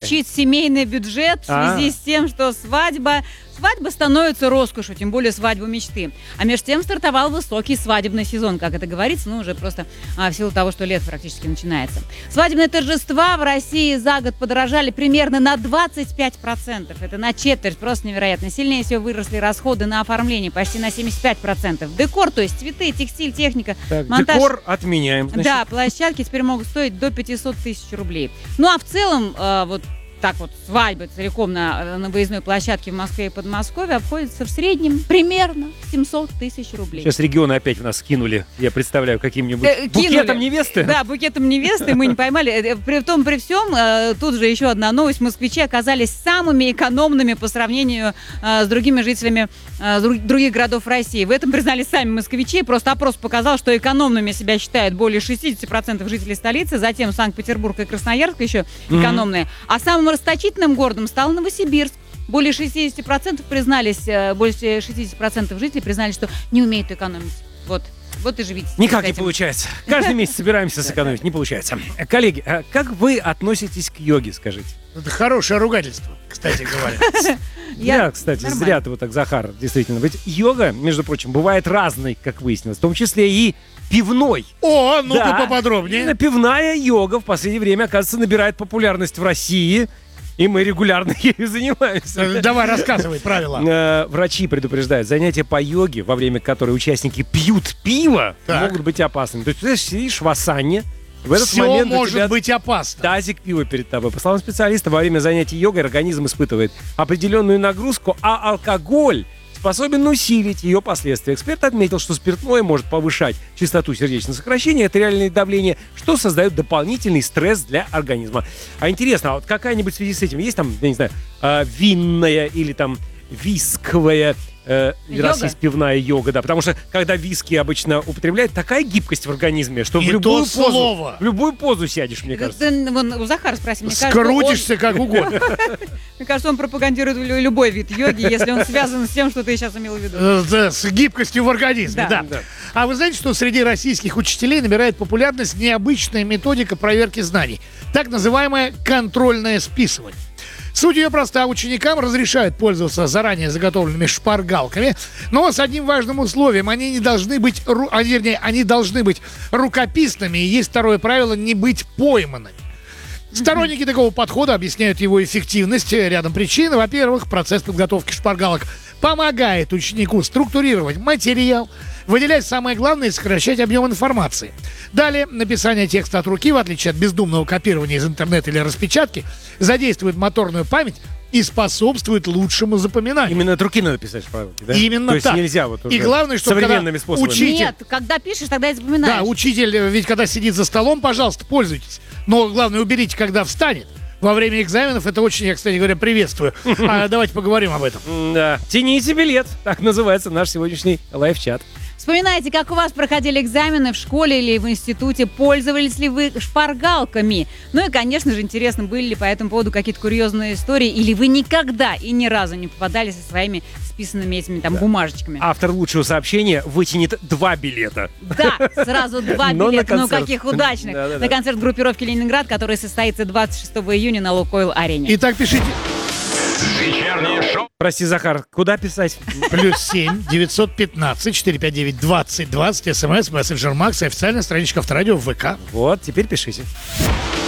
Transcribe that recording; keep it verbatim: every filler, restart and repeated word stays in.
увеличить семейный бюджет в связи А. с тем, что свадьба... Свадьба становится роскошью, тем более свадьба мечты. А между тем стартовал высокий свадебный сезон, как это говорится, ну, уже просто а, в силу того, что лето практически начинается. Свадебные торжества в России за год подорожали примерно на двадцать пять процентов. Это на четверть, просто невероятно. Сильнее всего выросли расходы на оформление, почти на семьдесят пять процентов. Декор, то есть цветы, текстиль, техника, Так, монтаж. декор отменяем, значит. Да, площадки теперь могут стоить до пятьсот тысяч рублей. Ну, а в целом, э, вот так вот, свадьбы целиком на, на выездной площадке в Москве и Подмосковье обходится в среднем примерно семьсот тысяч рублей. Сейчас регионы опять в нас скинули, я представляю, каким-нибудь Э, кинули. букетом невесты. Да, букетом невесты мы не поймали. Э, При том, при всем, э, тут же еще одна новость. Москвичи оказались самыми экономными по сравнению э, с другими жителями э, с друг- других городов России. В этом признались сами москвичи. Просто опрос показал, что экономными себя считают более шестьдесят процентов жителей столицы. Затем Санкт-Петербург и Красноярск еще Мгм. экономные. А самым расточительным городом стал Новосибирск. Более шестьдесят процентов признались, э, больше шестьдесят процентов жителей признали, что не умеют экономить. Вот. Вот и живите. Никак с не этим. получается. Каждый месяц собираемся сэкономить, не получается. Коллеги, а как вы относитесь к йоге, скажите? Это хорошее ругательство, кстати говоря. Я- Зря, кстати, нормально. зря ты вот так, Захар, действительно. Ведь йога, между прочим, бывает разной, как выяснилось, в том числе и пивной. О, ну-ка Да. поподробнее. Именно пивная йога в последнее время, оказывается, набирает популярность в России, и мы регулярно ею занимаемся. Э, Давай, рассказывай правила. Э, Врачи предупреждают, занятия по йоге, во время которой участники пьют пиво, Так. могут быть опасными. То есть ты сидишь в асане, в этот Все момент у может тебя быть опасно. тазик пива перед тобой. По словам специалиста, во время занятий йогой организм испытывает определенную нагрузку, а алкоголь способен усилить ее последствия. Эксперт отметил, что спиртное может повышать частоту сердечного сокращения, артериальное давление, что создает дополнительный стресс для организма. А интересно, а вот какая-нибудь в связи с этим есть там, я не знаю, э, винная или там висковая, э, раз Йога? есть пивная йога, да, потому что когда виски обычно употребляют, такая гибкость в организме, что в И любую то позу, слово. в любую позу сядешь, мне Да, кажется. да, вон, у Захара спроси, мне кажется, Скрутишься как угодно. он- мне кажется, он пропагандирует лю- любой вид йоги, если он связан с тем, что ты сейчас имел в виду. Э, да, с гибкостью в организме, Да. да. Да. А вы знаете, что среди российских учителей набирает популярность необычная методика проверки знаний, так называемое контрольное списывание. Суть ее проста. Ученикам разрешают пользоваться заранее заготовленными шпаргалками, но с одним важным условием. Они не должны быть, ру- а, вернее, они должны быть рукописными, и есть второе правило — не быть пойманными. Сторонники такого подхода объясняют его эффективность рядом причин. Во-первых, процесс подготовки шпаргалок помогает ученику структурировать материал, выделять самое главное и сокращать объем информации. Далее, написание текста от руки, в отличие от бездумного копирования из интернета или распечатки, задействует моторную память и способствует лучшему запоминанию. Именно от руки надо писать шпаргалки, да? Именно То есть так. нельзя вот уже И главное, чтобы современными когда способами. учитель- Нет, когда пишешь, тогда и запоминаешь. Да, учитель, э, ведь когда сидит за столом, пожалуйста, пользуйтесь. Но главное, уберите, когда встанет. Во время экзаменов это очень, я, кстати говоря, приветствую. А, давайте поговорим об этом. Да. Тяните билет. Так называется наш сегодняшний лайв-чат. Вспоминайте, как у вас проходили экзамены в школе или в институте, пользовались ли вы шпаргалками. Ну и, конечно же, интересно, были ли по этому поводу какие-то курьезные истории, или вы никогда и ни разу не попадали со своими списанными этими там бумажечками. Автор лучшего сообщения вытянет два билета. Да, сразу два Но на билета, ну концерт. каких удачных. Да-да-да. На концерт группировки «Ленинград», который состоится двадцать шестого июня на Лукойл-арене. Итак, пишите. Вечернее шоу. Прости, Захар, куда писать? Плюс семь девятьсот пятнадцать четыреста пятьдесят девять двадцать двадцать. СМС, мессенджер Макс и официальная страничка Авторадио в ВК. Вот, теперь пишите.